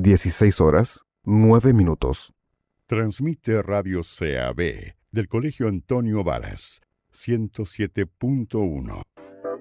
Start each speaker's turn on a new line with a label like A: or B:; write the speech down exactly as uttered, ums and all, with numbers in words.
A: dieciséis horas, nueve minutos.
B: Transmite Radio C A B del Colegio Antonio Varas, ciento siete punto uno.